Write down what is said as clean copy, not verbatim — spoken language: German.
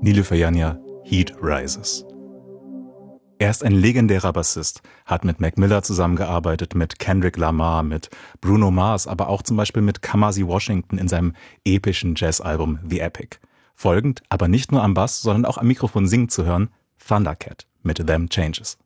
Nilüfer Yanya, Heat Rises. Er ist ein legendärer Bassist, hat mit Mac Miller zusammengearbeitet, mit Kendrick Lamar, mit Bruno Mars, aber auch zum Beispiel mit Kamasi Washington in seinem epischen Jazzalbum The Epic. Folgend, aber nicht nur am Bass, sondern auch am Mikrofon singen zu hören, Thundercat mit Them Changes.